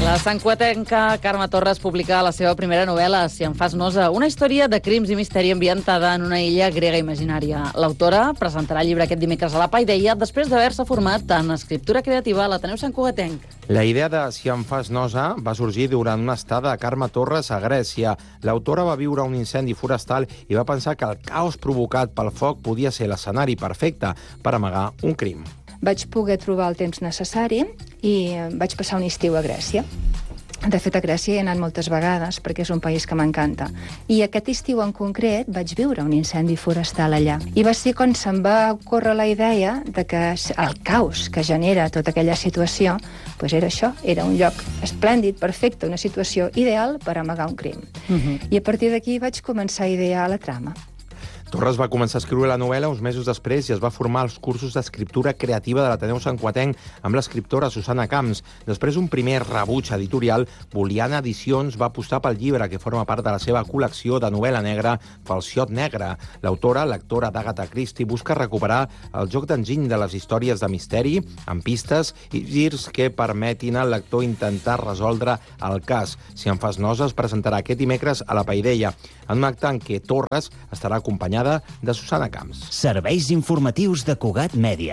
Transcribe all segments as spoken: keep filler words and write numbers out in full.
La santcugatenca Carme Torres publica la seva primera novel·la, Si em fas nosa, una història de crims i misteri ambientada en una illa grega imaginària. L'autora presentarà el llibre aquest dimecres a la Paideia després d'haver-se format en escriptura creativa a l'Ateneu Santcugatenc. La idea de Si em fas nosa va sorgir durant una estada de Carme Torres a Grècia. L'autora va viure un incendi forestal i va pensar que el caos provocat pel foc podia ser l'escenari perfecte per amagar un crim. Vaig poder trobar el temps necessari i vaig passar un estiu a Grècia. De fet, a Grècia he anat moltes vegades, perquè és un país que m'encanta. I aquest estiu en concret vaig viure un incendi forestal allà. I va ser quan se'm va ocórrer la idea de que el caos que genera tota aquella situació doncs era això, era un lloc esplèndid, perfecte, una situació ideal per amagar un crim. Uh-huh. I a partir d'aquí vaig començar a idear la trama. Torres va començar a escriure la novel·la uns mesos després i es va formar als cursos d'escriptura creativa de l'Ateneu Santcugatenc amb l'escriptora Susana Camps. Després d'un primer rebuig editorial, Boliana Edicions va apostar pel llibre, que forma part de la seva col·lecció de novel·la negra Falciot Negre. L'autora, l'actora d'Agatha Christie, busca recuperar el joc d'enginy de les històries de misteri, amb pistes i girs que permetin al lector intentar resoldre el cas. Si em fas nosa es presentarà aquest dimecres a la Paideia, en un acte en què Torres estarà acompanyada de Susana Camps. Serveis informatius de Cugat Mèdia.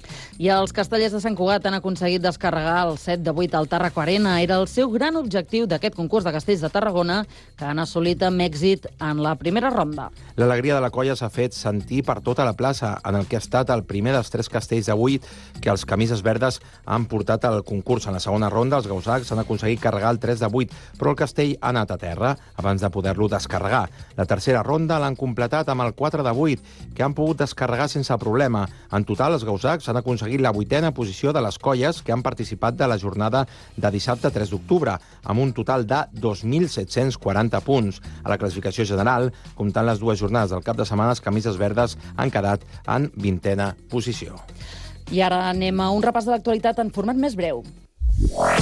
I els castellers de Sant Cugat han aconseguit descarregar el set de vuit al Tàrraco Arena. Era el seu gran objectiu d'aquest concurs de castells de Tarragona, que han assolit amb èxit en la primera ronda. L'alegria de la colla s'ha fet sentir per tota la plaça, en el que ha estat el primer dels tres castells de vuit que els camises verdes han portat al concurs. En la segona ronda, els gausacs han aconseguit carregar el tres de vuit, però el castell ha anat a terra abans de poder-lo descarregar. La tercera ronda l'han completat amb el quatre de vuit, que han pogut descarregar sense problema. En total, els gausacs han aconseguit la vuitena posició de les colles que han participat de la jornada de dissabte tres d'octubre, amb un total de dos mil set-cents quaranta punts. A la classificació general, comptant les dues jornades del cap de setmana, les camises verdes han quedat en vintena posició. I ara anem a un repàs de l'actualitat en format més breu.